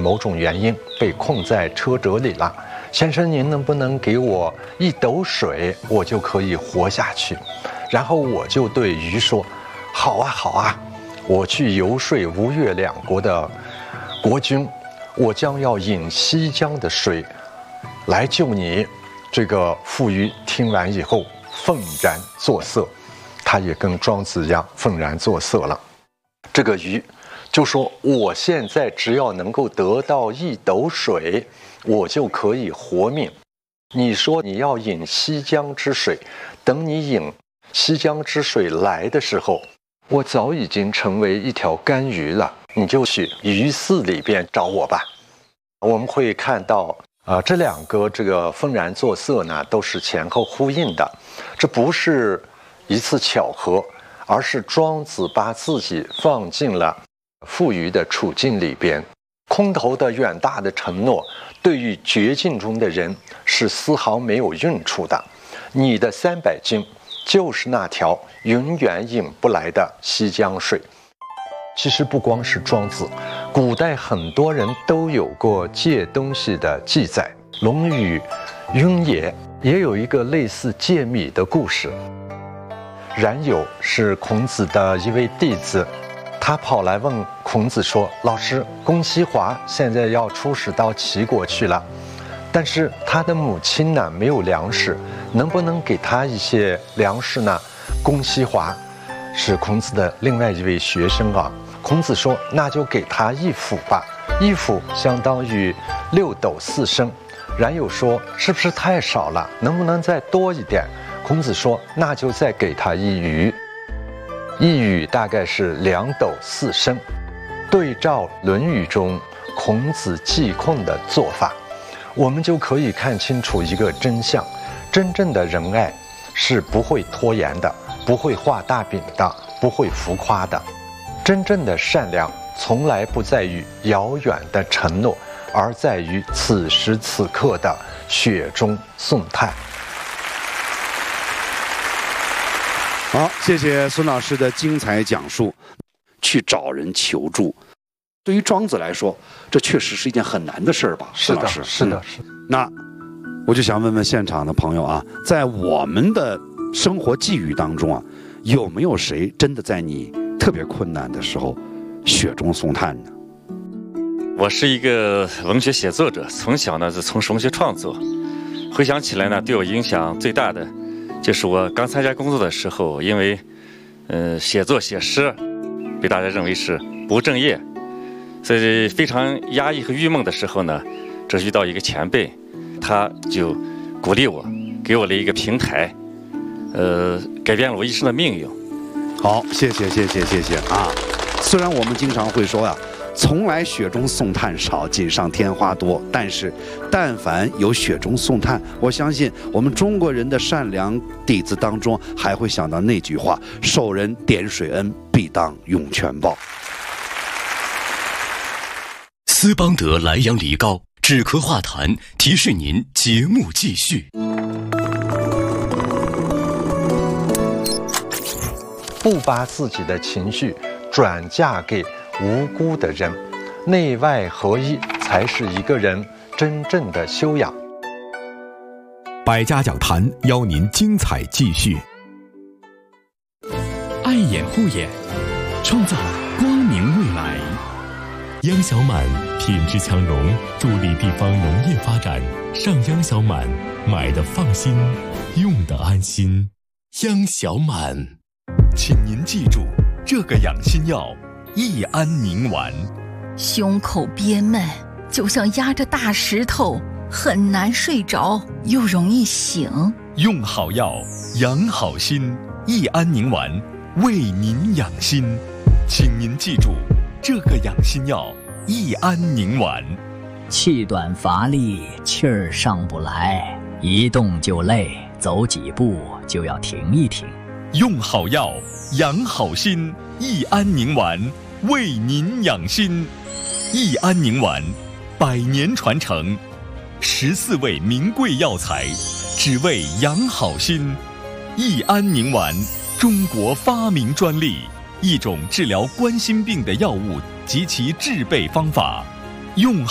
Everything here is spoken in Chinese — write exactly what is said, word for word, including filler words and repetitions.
某种原因被困在车辙里了。先生，您能不能给我一斗水，我就可以活下去？然后我就对鱼说：好啊，好啊，我去游说吴越两国的国君，我将要饮西江的水来救你。这个妇鱼听完以后愤然作色，他也跟庄子一样愤然作色了。这个鱼就说：我现在只要能够得到一斗水，我就可以活命。你说你要饮西江之水，等你饮西江之水来的时候，我早已经成为一条干鱼了，你就去鱼肆里边找我吧。我们会看到呃，这两个这个愤然作色呢，都是前后呼应的，这不是一次巧合，而是庄子把自己放进了妇鱼的处境里边。空头的远大的承诺，对于绝境中的人是丝毫没有用处的。你的三百斤就是那条永远饮不来的西江水。其实不光是庄子，古代很多人都有过借东西的记载。《论语·雍也》也有一个类似借米的故事。冉有是孔子的一位弟子，他跑来问孔子说：老师，公西华现在要出使到齐国去了，但是他的母亲呢没有粮食，能不能给他一些粮食呢？公西华是孔子的另外一位学生啊。孔子说：那就给他一斛吧，一斛相当于六斗四升。冉有说：是不是太少了？能不能再多一点？孔子说：那就再给他一盂。一盂大概是两斗四升。对照《论语》中孔子济困的做法，我们就可以看清楚一个真相：真正的仁爱是不会拖延的，不会画大饼的，不会浮夸的。真正的善良从来不在于遥远的承诺，而在于此时此刻的雪中送炭。 好，谢谢孙老师的精彩讲述。去找人求助，对于庄子来说，这确实是一件很难的事儿吧？ 是的， 是是的，是的。 那我就想问问现场的朋友啊，在我们的生活际遇当中啊，有没有谁真的在你特别困难的时候雪中送炭呢？ 我是一个文学写作者，从小呢是从事文学创作。回想起来呢，对我影响最大的，就是我刚参加工作的时候，因为，呃，写作写诗，被大家认为是不务正业，所以非常压抑和郁闷的时候呢，这遇到一个前辈，他就鼓励我，给我了一个平台，呃，改变了我一生的命运。 好，谢谢谢谢谢谢啊！虽然我们经常会说呀、啊，从来雪中送炭少，锦上添花多，但是但凡有雪中送炭，我相信我们中国人的善良底子当中还会想到那句话：受人点水恩，必当涌泉报。 斯邦德莱阳梨膏止咳化痰，提示您节目继续。 不把自己的情绪转嫁给无辜的人，内外合一才是一个人真正的修养。 百家讲坛邀您精彩继续。爱眼护眼，创造光明未来。央小满品质强融，助力地方农业发展。上央小满，买的放心，用的安心。央小满，请您记住这个养心药：益安宁丸。 胸口憋闷，就像压着大石头，很难睡着，又容易醒。 用好药，养好心。益安宁丸，为您养心。请您记住这个养心药：益安宁丸。 气短乏力，气儿上不来，一动就累，走几步就要停一停。 用好药，养好心。益安宁丸，为您养心。益安宁丸，百年传承，十四味名贵药材，只为养好心。益安宁丸，中国发明专利，一种治疗冠心病的药物及其制备方法。用